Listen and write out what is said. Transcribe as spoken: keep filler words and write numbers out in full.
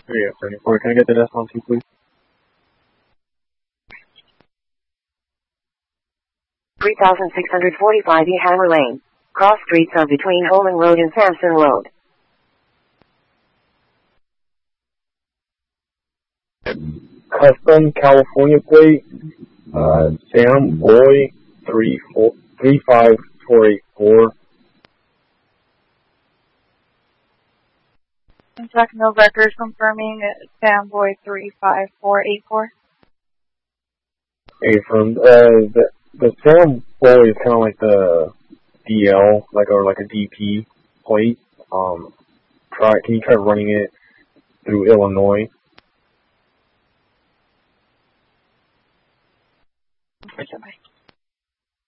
three F seventy-four. Can I get the desk on two, please? three thousand six hundred forty-five E Hammer Lane. Cross streets are between Holman Road and Sampson Road. Custom California plate, uh, Sam Boy three four three five four eight four. Check no records confirming Sam Boy three five four eight four. Hey, from uh, the the Sam Boy is kind of like the D L, like or like a D P plate. Um, try can you try running it through Illinois? Bye.